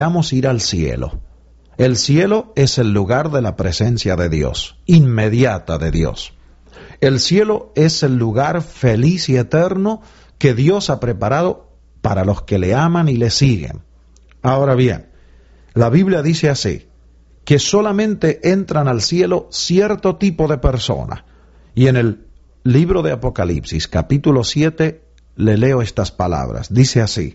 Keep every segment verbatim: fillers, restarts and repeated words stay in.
Vamos a ir al cielo. El cielo es el lugar de la presencia de Dios, inmediata de Dios. El cielo es el lugar feliz y eterno que Dios ha preparado para los que le aman y le siguen. Ahora bien, la Biblia dice así, que solamente entran al cielo cierto tipo de personas. Y en el libro de Apocalipsis, capítulo siete, le leo estas palabras. Dice así,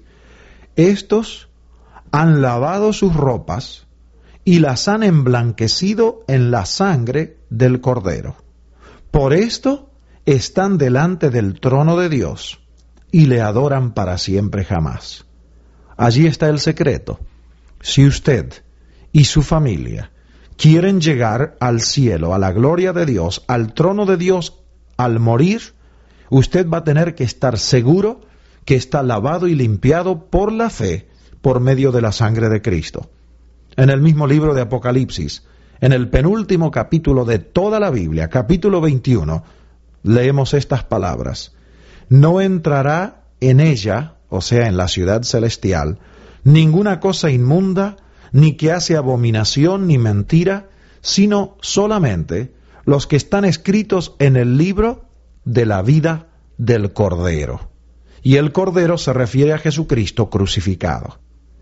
estos han lavado sus ropas y las han emblanquecido en la sangre del Cordero. Por esto están delante del trono de Dios y le adoran para siempre jamás. Allí está el secreto. Si usted y su familia quieren llegar al cielo, a la gloria de Dios, al trono de Dios al morir, usted va a tener que estar seguro que está lavado y limpiado por la fe, por medio de la sangre de Cristo. En el mismo libro de Apocalipsis, en el penúltimo capítulo de toda la Biblia, capítulo veintiuno, leemos estas palabras. No entrará en ella, o sea, en la ciudad celestial, ninguna cosa inmunda, ni que hace abominación ni mentira, sino solamente los que están escritos en el libro de la vida del Cordero. Y el Cordero se refiere a Jesucristo crucificado.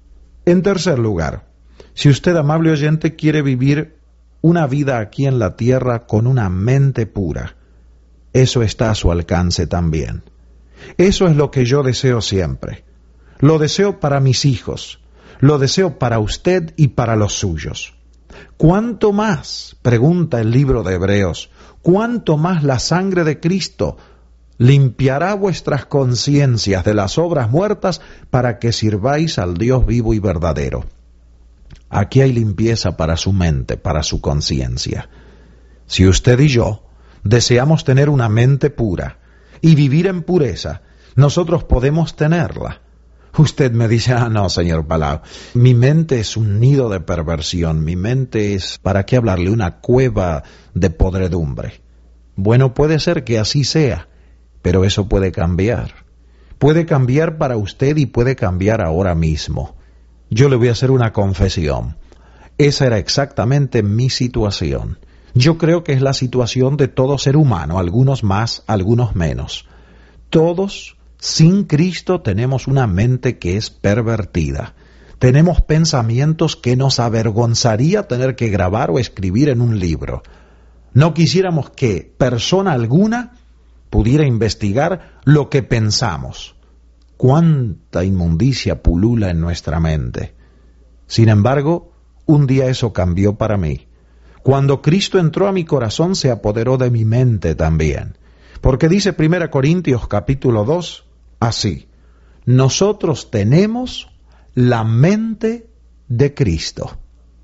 En tercer lugar, si usted, amable oyente, quiere vivir una vida aquí en la tierra con una mente pura, eso está a su alcance también. Eso es lo que yo deseo siempre. Lo deseo para mis hijos, lo deseo para usted y para los suyos. ¿Cuánto más, pregunta el libro de Hebreos, cuánto más la sangre de Cristo limpiará vuestras conciencias de las obras muertas para que sirváis al Dios vivo y verdadero? Aquí hay limpieza para su mente, para su conciencia. Si usted y yo deseamos tener una mente pura y vivir en pureza, nosotros podemos tenerla. Usted me dice, ah, no, señor Palau, mi mente es un nido de perversión, mi mente es, ¿para qué hablarle? Una cueva de podredumbre. Bueno, puede ser que así sea, pero eso puede cambiar. Puede cambiar para usted y puede cambiar ahora mismo. Yo le voy a hacer una confesión. Esa era exactamente mi situación. Yo creo que es la situación de todo ser humano, algunos más, algunos menos. Todos, sin Cristo, tenemos una mente que es pervertida. Tenemos pensamientos que nos avergonzaría tener que grabar o escribir en un libro. No quisiéramos que persona alguna pudiera investigar lo que pensamos. Cuánta inmundicia pulula en nuestra mente. Sin embargo, un día eso cambió para mí. Cuando Cristo entró a mi corazón, se apoderó de mi mente también. Porque dice primera Corintios capítulo dos, así, nosotros tenemos la mente de Cristo.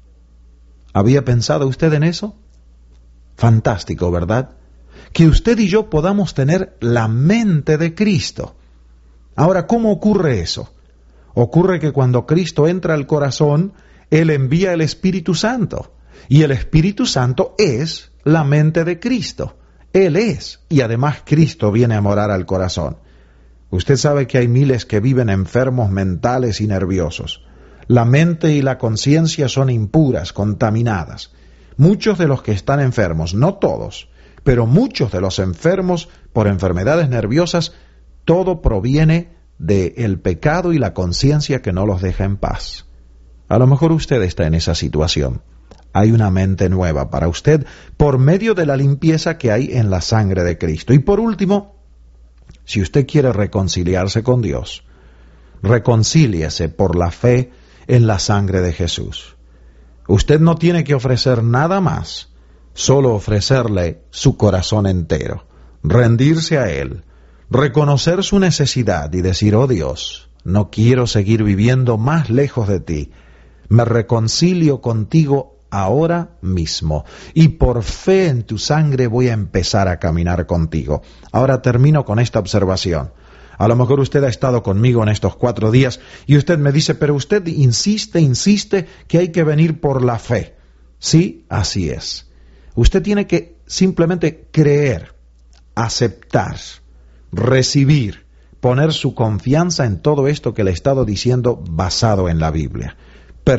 ¿Había pensado usted en eso? Fantástico, ¿verdad? Que usted y yo podamos tener la mente de Cristo. Ahora, ¿cómo ocurre eso? Ocurre que cuando Cristo entra al corazón, Él envía el Espíritu Santo. Y el Espíritu Santo es la mente de Cristo. Él es. Y además Cristo viene a morar al corazón. Usted sabe que hay miles que viven enfermos mentales y nerviosos. La mente y la conciencia son impuras, contaminadas. Muchos de los que están enfermos, no todos, pero muchos de los enfermos por enfermedades nerviosas, todo proviene del pecado y la conciencia que no los deja en paz. A lo mejor usted está en esa situación. Hay una mente nueva para usted por medio de la limpieza que hay en la sangre de Cristo. Y por último, si usted quiere reconciliarse con Dios, reconcíliese por la fe en la sangre de Jesús. Usted no tiene que ofrecer nada más, solo ofrecerle su corazón entero, rendirse a Él, reconocer su necesidad y decir, oh Dios, no quiero seguir viviendo más lejos de ti, me reconcilio contigo ahora mismo y por fe en tu sangre voy a empezar a caminar contigo. Ahora termino con esta observación. A lo mejor usted ha estado conmigo en estos cuatro días y usted me dice, pero usted insiste, insiste que hay que venir por la fe. Sí, así es. Usted tiene que simplemente creer, aceptar, recibir, poner su confianza en todo esto que le he estado diciendo basado en la Biblia.